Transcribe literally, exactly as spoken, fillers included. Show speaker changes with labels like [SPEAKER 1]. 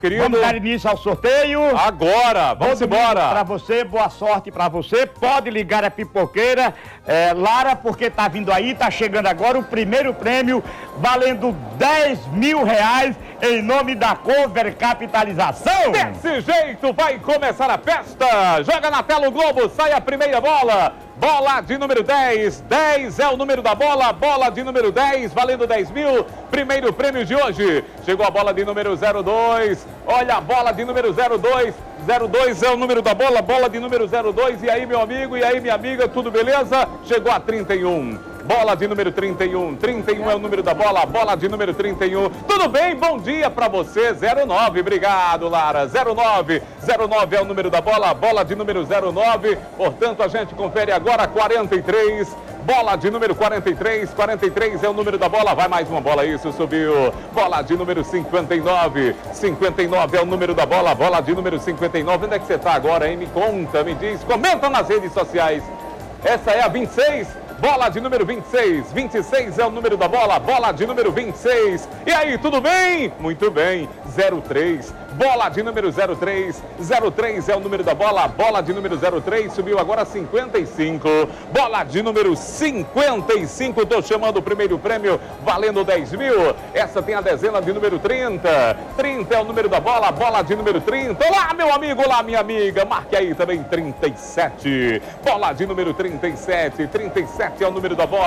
[SPEAKER 1] Querido,
[SPEAKER 2] vamos dar início ao sorteio.
[SPEAKER 1] Agora, vamos embora.
[SPEAKER 2] Para você, boa sorte para você. Pode ligar a pipoqueira, é, Lara, porque tá vindo aí, tá chegando agora o primeiro prêmio, valendo dez mil reais em nome da Cover Capitalização.
[SPEAKER 1] Desse jeito vai começar a festa. Joga na tela o Globo, sai a primeira bola. Bola de número dez, dez é o número da bola, bola de número dez, valendo dez mil, primeiro prêmio de hoje. Chegou a bola de número zero dois, olha a bola de número zero dois, zero dois é o número da bola, bola de número zero dois, e aí meu amigo, e aí minha amiga, tudo beleza? Chegou a trinta e um. Bola de número trinta e um, trinta e um é o número da bola, bola de número trinta e um. Tudo bem? Bom dia pra você, zero nove, obrigado Lara, zero nove, zero nove é o número da bola, bola de número zero nove, portanto a gente confere agora quarenta e três, bola de número quarenta e três, quarenta e três é o número da bola, vai mais uma bola, isso, subiu, bola de número cinquenta e nove, cinquenta e nove é o número da bola, bola de número cinquenta e nove, onde é que você tá agora, hein? Me conta, me diz, comenta nas redes sociais, essa é a vinte e seis, bola de número vinte e seis, vinte e seis é o número da bola, bola de número vinte e seis. E aí, tudo bem? Muito bem. zero três, bola de número zero três, zero três é o número da bola, bola de número zero três, subiu agora cinquenta e cinco. Bola de número cinquenta e cinco, tô chamando o primeiro prêmio, valendo dez mil. Essa tem a dezena de número trinta. trinta é o número da bola, bola de número trinta. Olá, meu amigo, olá, minha amiga. Marque aí também trinta e sete. Bola de número trinta e sete, trinta e sete é o número da bola.